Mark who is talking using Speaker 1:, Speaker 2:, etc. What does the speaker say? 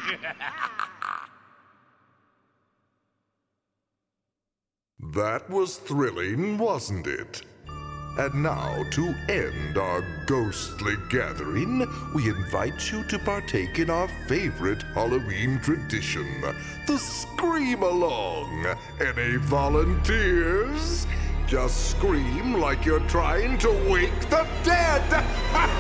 Speaker 1: That was thrilling, wasn't it? And now, to end our ghostly gathering, we invite you to partake in our favorite Halloween tradition, the Scream-Along. Any volunteers? Just scream like you're trying to wake the dead!